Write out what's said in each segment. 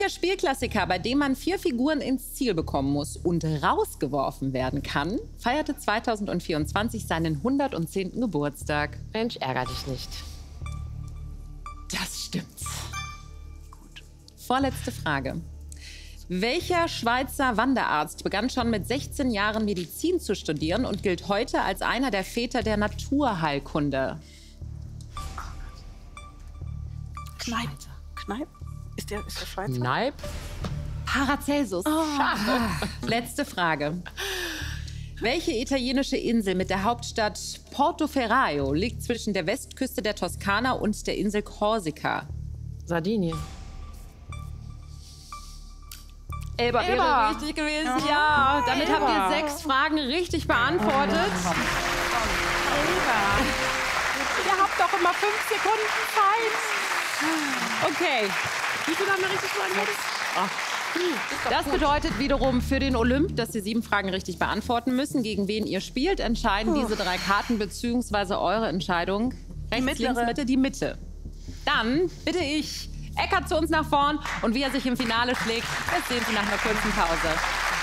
Der Spielklassiker, bei dem man 4 Figuren ins Ziel bekommen muss und rausgeworfen werden kann, feierte 2024 seinen 110. Geburtstag. Mensch, ärger dich nicht. Das stimmt. Gut. Vorletzte Frage. Welcher Schweizer Wanderarzt begann schon mit 16 Jahren Medizin zu studieren und gilt heute als einer der Väter der Naturheilkunde? Kneipp? Ist der Schweizer? Kneipp? Paracelsus. Letzte Frage. Welche italienische Insel mit der Hauptstadt Portoferraio liegt zwischen der Westküste der Toskana und der Insel Korsika? Sardinien. Elba wäre richtig gewesen, ja. Damit habt ihr 6 Fragen richtig beantwortet. Ihr habt doch immer 5 Sekunden Zeit. Okay. Wie viel haben wir richtig beantwortet? Das bedeutet wiederum für den Olymp, dass Sie 7 Fragen richtig beantworten müssen. Gegen wen ihr spielt, entscheiden diese 3 Karten bzw. eure Entscheidung. Rechts, links, Mitte, die Mitte. Dann bitte ich Eckart zu uns nach vorn und wie er sich im Finale schlägt, das sehen Sie nach einer kurzen Pause.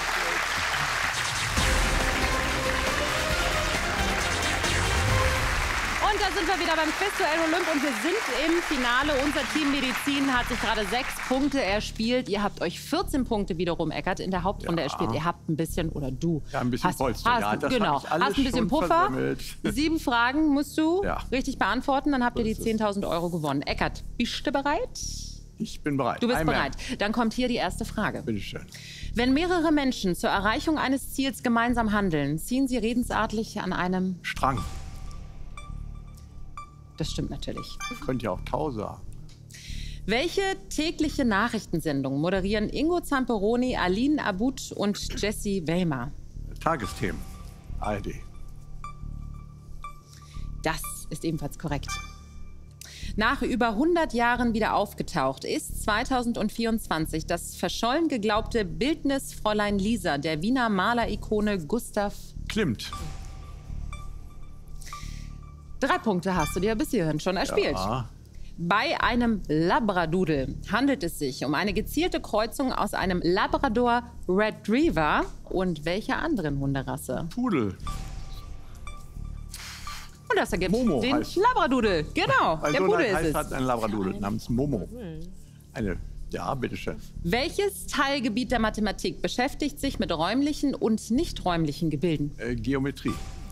Und da sind wir wieder beim Quizduell Olymp und wir sind im Finale. Unser Team Medizin hat sich gerade 6 Punkte erspielt. Ihr habt euch 14 Punkte wiederum, Eckart, in der Hauptrunde erspielt. Ihr habt ein bisschen, oder du. Ja, ein bisschen Polster. Ja, das genau. ich alles hast ein bisschen schon Puffer. Versammelt. 7 Fragen musst du richtig beantworten. Dann habt ihr die So 10.000 € gewonnen. Eckart, bist du bereit? Ich bin bereit. Du bist bereit. Dann kommt hier die erste Frage. Bitte schön. Wenn mehrere Menschen zur Erreichung eines Ziels gemeinsam handeln, ziehen sie redensartlich an einem Strang. Das stimmt natürlich. Könnte ja auch Tau sagen. Welche tägliche Nachrichtensendung moderieren Ingo Zamperoni, Aline Abud und Jessie Wellmer? Tagesthemen. ARD. Das ist ebenfalls korrekt. Nach über 100 Jahren wieder aufgetaucht ist 2024 das verschollen geglaubte Bildnis Fräulein Lisa der Wiener Malerikone Gustav Klimt. 3 Punkte hast du dir bis hierhin schon erspielt. Ja. Bei einem Labradoodle handelt es sich um eine gezielte Kreuzung aus einem Labrador Retriever und welcher anderen Hunderasse? Pudel. Und das ergibt Momo den heißt. Labradoodle. Genau, der Pudel ist es. Hat ein Labradoodle namens Momo. Ja, bitteschön. Welches Teilgebiet der Mathematik beschäftigt sich mit räumlichen und nicht räumlichen Gebilden? Geometrie.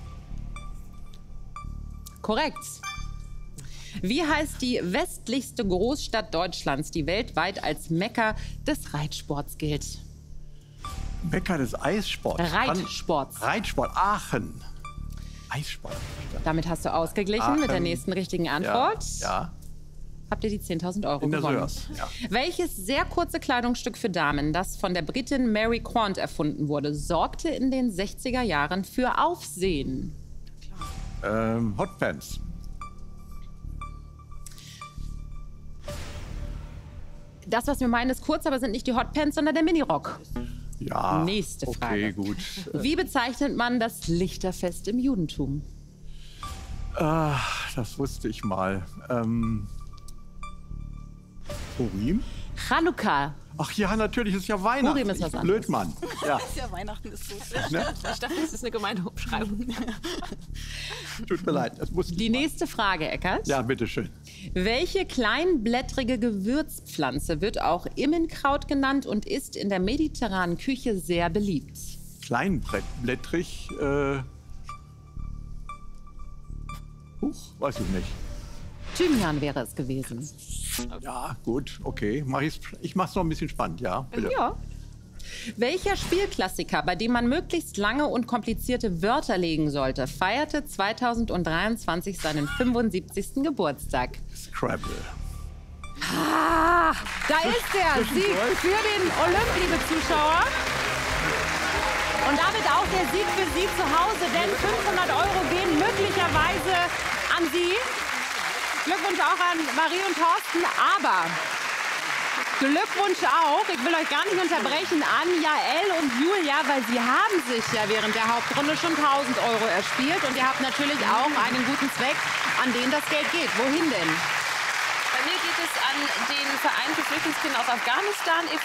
Korrekt. Wie heißt die westlichste Großstadt Deutschlands, die weltweit als Mekka des Reitsports gilt? Mekka des Eissports. Reitsports. Reitsport. Aachen. Eissport. Damit hast du ausgeglichen mit der nächsten richtigen Antwort. Ja. Habt ihr die 10.000 € In der gewonnen. Sörs, ja. Welches sehr kurze Kleidungsstück für Damen, das von der Britin Mary Quant erfunden wurde, sorgte in den 60er Jahren für Aufsehen? Hotpants. Das, was wir meinen, ist kurz, aber sind nicht die Hotpants, sondern der Minirock. Ja. Nächste Frage. Okay, gut. Wie bezeichnet man das Lichterfest im Judentum? Das wusste ich mal. Purim? Chanukka. Ach ja, natürlich, ist ja Weihnachten. Purim ist was Ich anderes. Blödmann. Ja, Ja, Weihnachten ist so. ne? Ich dachte, das ist eine gemeine Umschreibung. Tut mir leid, das wusste Die ich mal. nächste Frage, Eckart. Ja, bitteschön. Welche kleinblättrige Gewürzpflanze wird auch Immenkraut genannt und ist in der mediterranen Küche sehr beliebt? Kleinblättrig, weiß ich nicht. Thymian wäre es gewesen. Ja, gut, okay. Ich mach's noch ein bisschen spannend, ja, bitte. Ja. Welcher Spielklassiker, bei dem man möglichst lange und komplizierte Wörter legen sollte, feierte 2023 seinen 75. Geburtstag? Scrabble. Ah, da ist der Sieg für den Olymp, liebe Zuschauer. Und damit auch der Sieg für Sie zu Hause, denn 500 € gehen möglicherweise an Sie. Glückwunsch auch an Marie und Thorsten, aber Glückwunsch auch, ich will euch gar nicht unterbrechen, an Jael und Julia, weil sie haben sich ja während der Hauptrunde schon 1.000 € erspielt. Und ihr habt natürlich auch einen guten Zweck, an den das Geld geht. Wohin denn? Bei mir geht es an an den Verein für Flüchtlingskinder aus Afghanistan